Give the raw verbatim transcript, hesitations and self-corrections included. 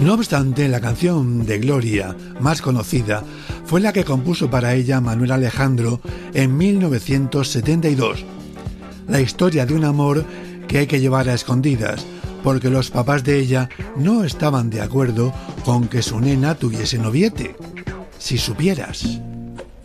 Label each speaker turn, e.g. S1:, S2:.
S1: No obstante, la canción de Gloria más conocida fue la que compuso para ella Manuel Alejandro en mil novecientos setenta y dos. La historia de un amor que hay que llevar a escondidas, porque los papás de ella no estaban de acuerdo con que su nena tuviese noviete. Si supieras.